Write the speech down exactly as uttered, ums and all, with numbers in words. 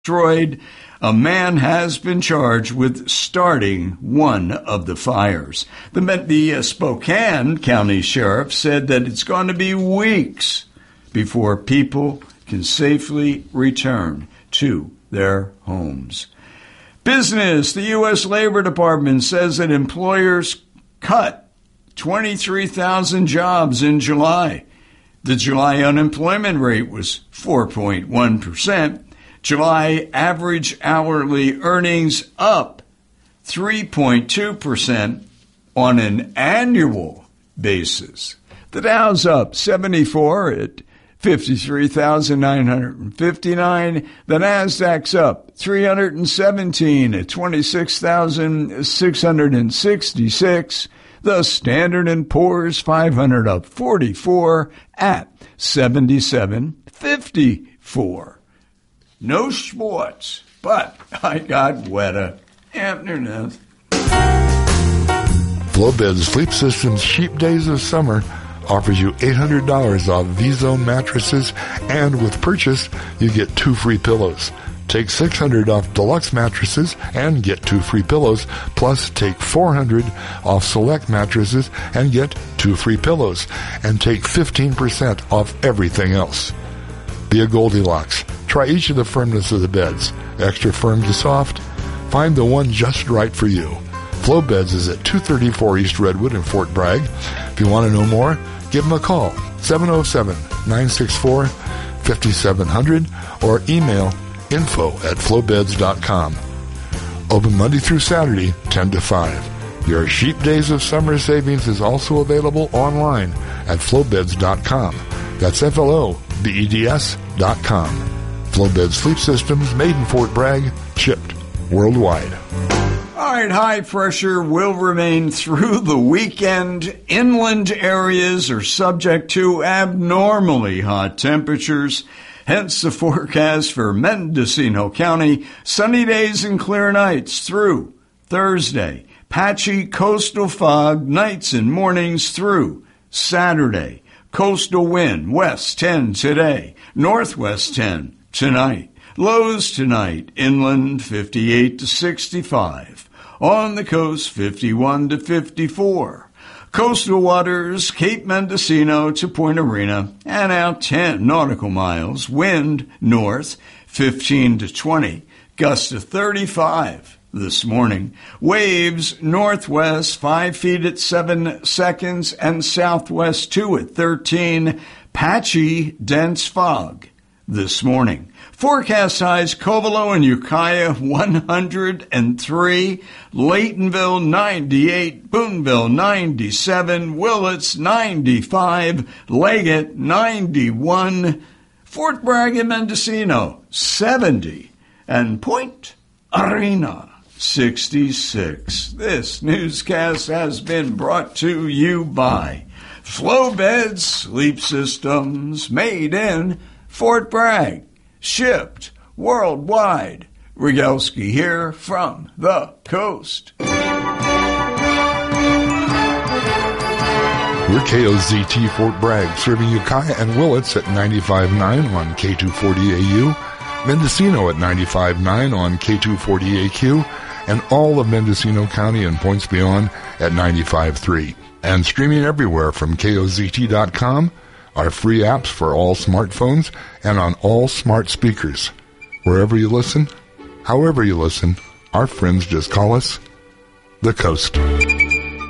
destroyed. A man has been charged with starting one of the fires. The, the uh, Spokane County Sheriff said that it's going to be weeks before people can safely return to their homes. Business. The U S Labor Department says that employers cut twenty-three thousand jobs in July. The July unemployment rate was four point one percent. July average hourly earnings up three point two percent on an annual basis. The Dow's up seventy-four at fifty-three thousand nine hundred fifty-nine. The Nasdaq's up three hundred seventeen at twenty-six thousand six hundred sixty-six. The Standard and Poor's five hundred up forty-four at seventy-seven fifty-four. No sports, but I got wetter. Afternoon. Flowbed Sleep Systems Cheap Days of Summer offers you eight hundred dollars off V-Zone mattresses, and with purchase, you get two free pillows. Take six hundred dollars off deluxe mattresses and get two free pillows, plus take four hundred dollars off select mattresses and get two free pillows, and take fifteen percent off everything else. Be a Goldilocks. Try each of the firmness of the beds. Extra firm to soft? Find the one just right for you. Flow Beds is at two thirty-four East Redwood in Fort Bragg. If you want to know more, give them a call, seven oh seven, nine six four, five seven zero zero, or email info at flowbeds dot com. Open Monday through Saturday, ten to five. Your Sheep Days of Summer Savings is also available online at flowbeds dot com. That's F L O B E D S dot com. Flowbed Sleep Systems, made in Fort Bragg, shipped worldwide. All right, high pressure will remain through the weekend. Inland areas are subject to abnormally hot temperatures. Hence the forecast for Mendocino County. Sunny days and clear nights through Thursday. Patchy coastal fog nights and mornings through Saturday. Coastal wind west ten today. Northwest ten tonight. Lows tonight. Inland fifty-eight to sixty-five. On the coast fifty-one to fifty-four. Coastal waters, Cape Mendocino to Point Arena, and out ten nautical miles. Wind north, fifteen to twenty, gust to thirty-five this morning. Waves northwest, five feet at seven seconds, and southwest two at thirteen. Patchy, dense fog this morning. Forecast highs, Covelo and Ukiah, one hundred three, Laytonville, ninety-eight, Boonville, ninety-seven, Willits, ninety-five, Leggett, ninety-one, Fort Bragg and Mendocino, seventy, and Point Arena, sixty-six. This newscast has been brought to you by Flowbed Sleep Systems, made in Fort Bragg. Shipped worldwide. Rogalski here from the coast. We're K O Z T Fort Bragg, serving Ukiah and Willits at ninety-five point nine on K two forty A U, Mendocino at ninety-five point nine on K two forty A Q, and all of Mendocino County and points beyond at ninety-five point three. And streaming everywhere from K O Z T dot com. Our free apps for all smartphones and on all smart speakers. Wherever you listen, however you listen, our friends just call us the Coast.